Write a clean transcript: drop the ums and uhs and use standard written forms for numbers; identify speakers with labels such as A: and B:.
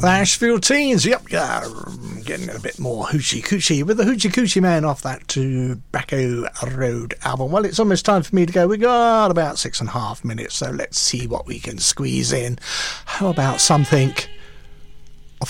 A: Ashfield Teens, yep, getting a bit more hoochie coochie with the Hoochie Coochie Man off that Tobacco Road album. Well, it's almost time for me to go. We got about 6.5 minutes, so let's see what we can squeeze in. How about something